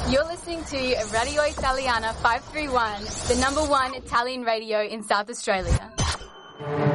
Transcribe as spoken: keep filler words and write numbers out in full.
You're listening to Radio Italiana five three one, the number one Italian radio in South Australia.